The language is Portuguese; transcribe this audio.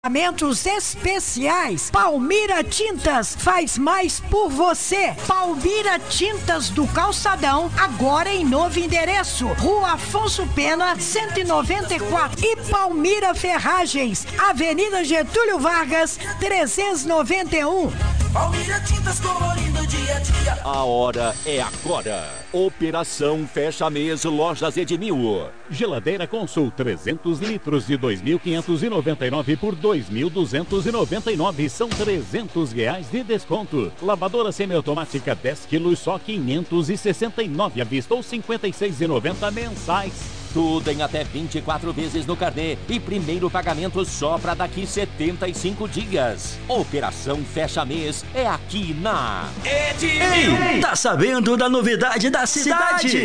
Pagamentos especiais. Palmira Tintas faz mais por você. Palmira Tintas do Calçadão, agora em novo endereço. Rua Afonso Pena, 194. E Palmira Ferragens, Avenida Getúlio Vargas, 391. Palmira Tintas, colorindo dia a dia. A hora é agora. Operação Fecha Mês Lojas Edmil. Geladeira Consul 300 litros de 2.599 por 2.299. São R$300 de desconto. Lavadora semiautomática 10 quilos, só 569 à vista ou 56,90 mensais. Tudo em até 24 vezes no carnê e primeiro pagamento só para daqui 75 dias. Operação Fecha Mês é aqui na Edmil. Ei, tá sabendo da novidade da cidade?